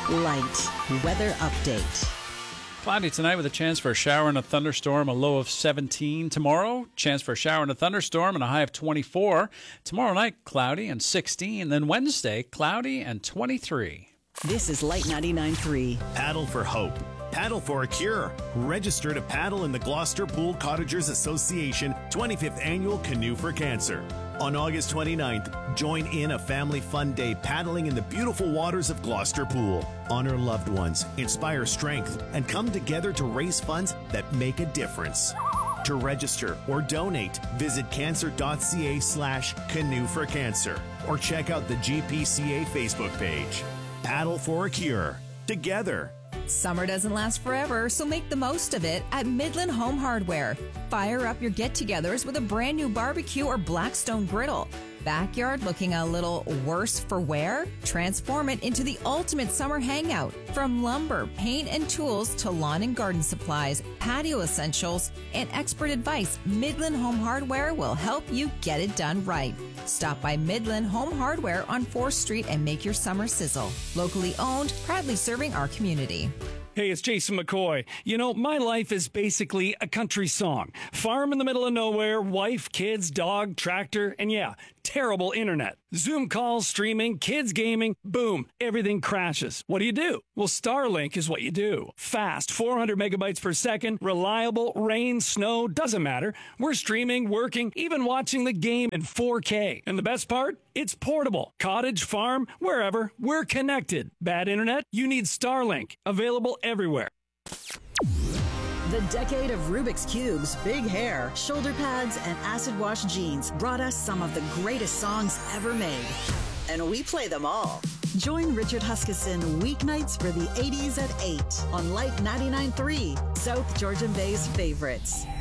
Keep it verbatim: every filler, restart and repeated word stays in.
Light weather update. Cloudy tonight with a chance for a shower and a thunderstorm, a low of seventeen. Tomorrow, chance for a shower and a thunderstorm and a high of twenty-four. Tomorrow night, cloudy and sixteen. Then Wednesday, cloudy and twenty-three. This is Light ninety-nine point three. Paddle for hope. Paddle for a cure. Register to paddle in the Gloucester Pool Cottagers Association twenty-fifth Annual Canoe for Cancer. On August twenty-ninth, join in a family fun day paddling in the beautiful waters of Gloucester Pool. Honor loved ones, inspire strength, and come together to raise funds that make a difference. To register or donate, visit cancer.ca slash canoe for cancer or check out the G P C A Facebook page. Paddle for a cure. Together. Summer doesn't last forever, so make the most of it at Midland Home Hardware. Fire up your get-togethers with a brand new barbecue or Blackstone griddle. Backyard looking a little worse for wear? Transform it into the ultimate summer hangout. From lumber, paint, and tools to lawn and garden supplies, patio essentials, and expert advice, Midland Home Hardware will help you get it done right. Stop by Midland Home Hardware on fourth Street and make your summer sizzle. Locally owned, proudly serving our community. Hey, it's Jason McCoy. You know, my life is basically a country song. Farm in the middle of nowhere, wife, kids, dog, tractor, and yeah, terrible internet. Zoom calls, streaming, kids gaming, boom, everything crashes. What do you do? Well, Starlink is what you do. Fast, four hundred megabytes per second, reliable, rain, snow, doesn't matter. We're streaming, working, even watching the game in four K. And the best part? It's portable. Cottage, farm, wherever, we're connected. Bad internet? You need Starlink. Available everywhere. The decade of Rubik's Cubes, big hair, shoulder pads, and acid wash jeans brought us some of the greatest songs ever made. And we play them all. Join Richard Huskisson weeknights for the eighties at eight on Light ninety-nine point three, South Georgian Bay's favorites.